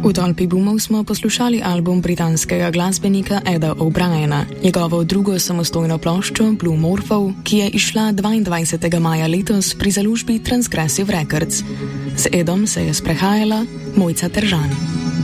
V tolpi boomov smo poslušali album britanskega glasbenika Eda O'Briena, njegovo drugo samostojno ploščo Blue Morphov, ki je izšla 22. maja letos pri založbi Transgressive Records. Z Edom se je sprehajala Mojca Tržan.